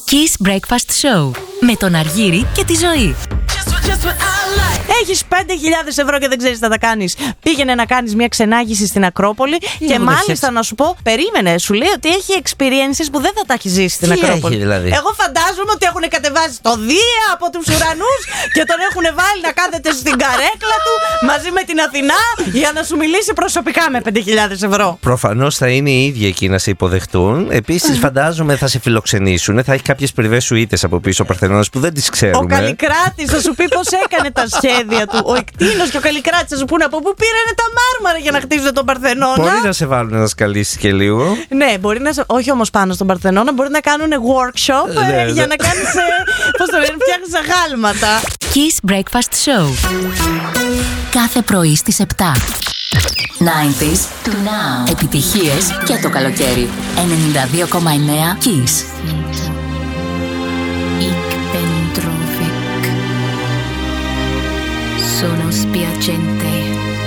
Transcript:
Kiss Breakfast Show με τον Αργύρη και τη Ζωή. Έχεις 5.000 ευρώ και δεν ξέρεις τι θα τα κάνεις. Πήγαινε να κάνεις μια ξενάγηση στην Ακρόπολη και μάλιστα να σου πω, περίμενε, σου λέει ότι έχει experiences που δεν θα τα έχει ζήσει στην Ακρόπολη. Έχει, δηλαδή? Εγώ φαντάζομαι ότι έχουν κατεβάσει το Δία από τους ουρανούς και τον έχουν βάλει να κάθεται στην καρέκλα του μαζί με την Αθηνά για να σου μιλήσει προσωπικά με 5.000 ευρώ. Προφανώς θα είναι οι ίδιοι εκεί να σε υποδεχτούν. Επίσης, φαντάζομαι θα σε φιλοξενήσουν. Θα έχει κάποιες πριβές σουίτες από πίσω ο Παρθενώνας που δεν τις ξέρουμε. Ο Καλλικράτης θα σου πει πώς έκανε τα σχέδια του. Ο Εκτίνος και ο Καλλικράτης θα σου πούνε από πού πήρανε τα μάρμαρα για να χτίσουν τον Παρθενώνα. Μπορεί να σε βάλουν να σκαλίσεις και λίγο. Ναι, μπορεί να σε. Όχι όμως πάνω στον Παρθενώνα, μπορεί να κάνουν workshop για να κάνεις. Πώς το λένε, φτιάχνεις αγάλματα. Kiss Breakfast Show. Κάθε πρωί στις 7. 90s to now. Επιτυχίες και το καλοκαίρι. 92,9 Kiss. Ik ben droevig. Sono spiacente.